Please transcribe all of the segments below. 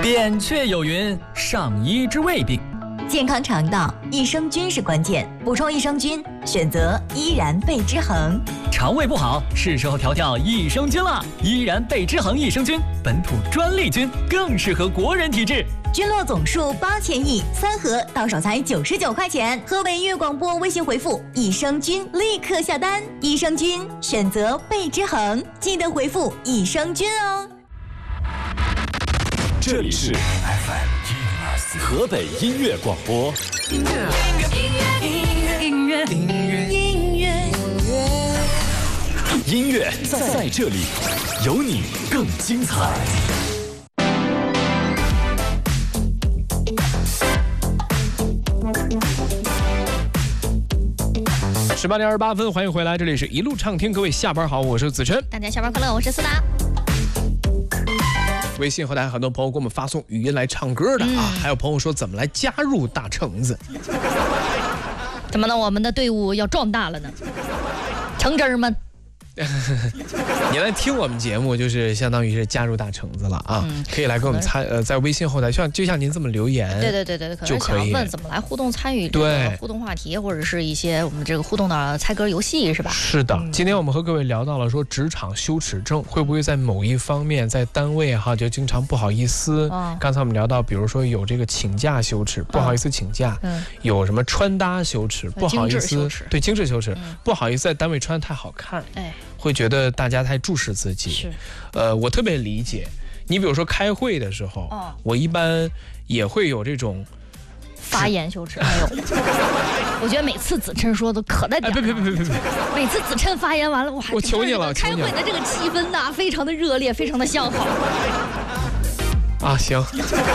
扁鹊有云：上医治未病。 健康肠道，益生菌是关键。补充益生菌，选择依然贝之恒。 肠胃不好，是时候调调益生菌了。依然贝之恒益生菌，本土专利菌，更适合国人体质。 菌落总数8000亿，3盒到手才99块钱。河北音乐广播微信回复益生菌，立刻下单。益生菌选择贝之恒，记得回复益生菌哦。 这里是 FM 河北音乐广播。音乐在这里，有你更精彩。 18:28，欢迎回来，这里是一路畅听，各位下班好，我是子琛。 大家下班快乐，我是思达。 微信后台很多朋友给我们发送语音来唱歌的还有朋友说怎么来加入大橙子？ 怎么呢？我们的队伍要壮大了呢？橙汁们。 你来听我们节目，就是相当于是加入大橙子了啊！可以来给我们在微信后台，就像您这么留言， 对，可能想问怎么来互动参与这个互动话题，或者是一些我们这个互动的猜歌游戏，是吧？ 是的，今天我们和各位聊到了说职场羞耻症会不会在某一方面在单位就经常不好意思。刚才我们聊到，比如说有这个请假羞耻，不好意思请假；有什么穿搭羞耻，不好意思，对精致羞耻，不好意思在单位穿得太好看。会觉得大家太注视自己。 是， 我特别理解。你比如说开会的时候，我一般也会有这种发言羞耻。我觉得每次子琛说的可带点。别，每次子琛发言完了， 我求你了， 开会的这个气氛呐，非常的热烈，非常的向好。 行。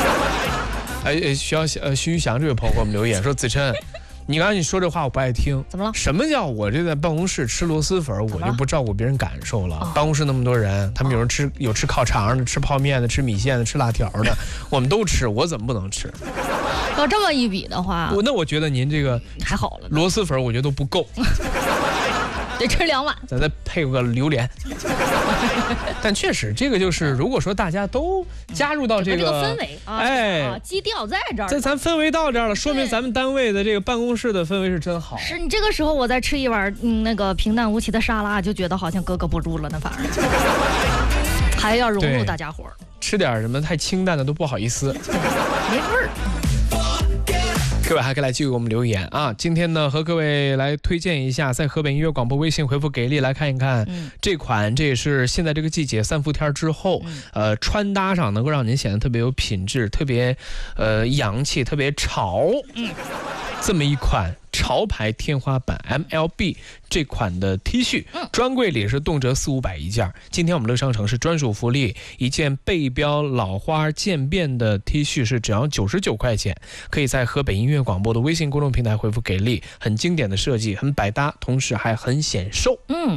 徐玉祥这位朋友给我们留言说，子琛。你刚才你说这话我不爱听， 怎么了？ 什么叫我这在办公室吃螺蛳粉，我就不照顾别人感受了？办公室那么多人，他们有人有吃烤肠的，吃泡面的，吃米线的，吃辣条的，我们都吃，我怎么不能吃？ 要这么一比的话， 那我觉得您这个还好了， 螺蛳粉我觉得都不够。 得吃2碗， 咱再配个榴莲。但确实，这个就是如果说大家都加入到这个氛围基调在这儿， 咱氛围到这儿了，说明咱们单位的这个办公室的氛围是真好。 是你这个时候我再吃一碗那个平淡无奇的沙拉，就觉得好像格格不入了呢，反而还要融入大家伙儿。 吃点什么太清淡的都不好意思， 没味儿。 各位还可以来继续给我们留言啊！今天呢，和各位来推荐一下，在河北音乐广播微信回复给力来看一看这款，这也是现在这个季节3伏天之后，穿搭上能够让您显得特别有品质，特别洋气，特别潮，这么一款潮牌天花板 MLB 这款的 T 恤，专柜里是动辄400-500一件。今天我们乐商城是专属福利，一件背标老花渐变的 T 恤是只要99块钱，可以在河北音乐广播的微信公众平台回复给力，很经典的设计，很百搭，同时还很显瘦。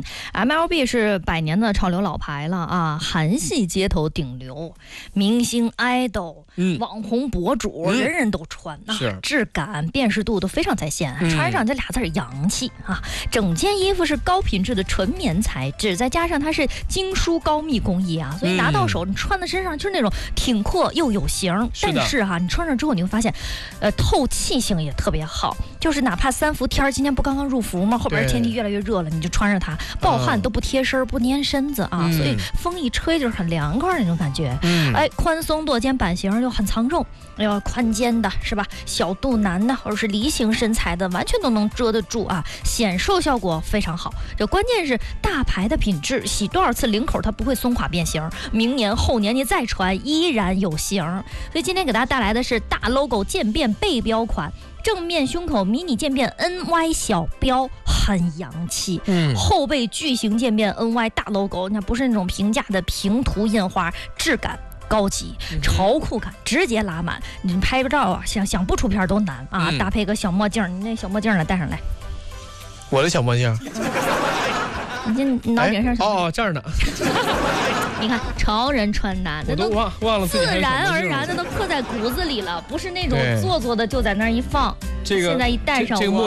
MLB 是100年的潮流老牌了啊，韩系街头顶流，明星 idol，网红博主，人人都穿质感辨识度都非常在线。穿上这俩字洋气啊！整件衣服是高品质的纯棉材质，再加上它是精梳高密工艺啊，所以拿到手你穿在身上就是那种挺阔又有型。但是你穿上之后你会发现，透气性也特别好。就是哪怕3伏天，今天不刚刚入伏吗？后边天气越来越热了，你就穿上它，暴汗都不贴身不粘身子啊，所以风一吹就是很凉快那种感觉。宽松落肩版型又很藏重，宽肩的是吧？小肚腩的或者是梨形身材的，完全都能遮得住啊，显瘦效果非常好。这关键是大牌的品质，洗多少次领口它不会松垮变形，明年后年你再穿依然有型。所以今天给大家带来的是大 logo 渐变背标款，正面胸口迷你渐变 NY 小标，很洋气。后背巨型渐变 NY 大 logo， 那不是那种平价的平涂印花，质感高级，潮酷感直接拉满。你拍个照啊，想不出片都难啊！搭配个小墨镜，你那小墨镜来戴上来。 我的小墨镜， 你脑顶上这儿呢。 你看潮人穿搭， 我都忘了自然而然的都刻在骨子里了，不是那种做作的就在那儿一放。现在一戴上我。